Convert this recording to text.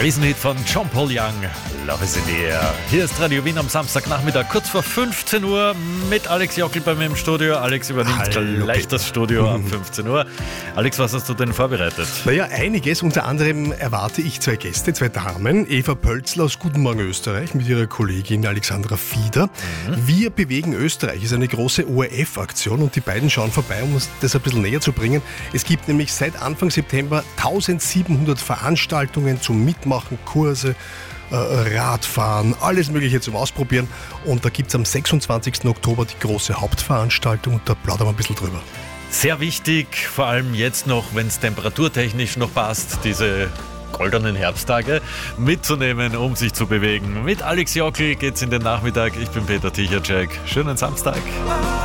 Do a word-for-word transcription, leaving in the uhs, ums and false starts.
Riesenhit von John Paul Young, Love is in the Air. Hier ist Radio Wien am Samstagnachmittag, kurz vor fünfzehn Uhr, mit Alex Jockel bei mir im Studio. Alex übernimmt Hallo, gleich Peter. das Studio ab fünfzehn Uhr. Alex, was hast du denn vorbereitet? Naja, einiges. Unter anderem erwarte ich zwei Gäste, zwei Damen. Eva Pölzl aus Guten Morgen Österreich mit ihrer Kollegin Alexandra Fieder. Mhm. Wir bewegen Österreich ist eine große O R F-Aktion und die beiden schauen vorbei, um uns das ein bisschen näher zu bringen. Es gibt nämlich seit Anfang September eintausendsiebenhundert Veranstaltungen zum Mitmachen, Kurse, äh, Radfahren, alles Mögliche zum Ausprobieren. Und da gibt es am sechsundzwanzigsten Oktober die große Hauptveranstaltung und da plaudern wir ein bisschen drüber. Sehr wichtig, vor allem jetzt noch, wenn es temperaturtechnisch noch passt, diese goldenen Herbsttage mitzunehmen, um sich zu bewegen. Mit Alex Jockel geht's in den Nachmittag. Ich bin Peter Tichacek. Schönen Samstag.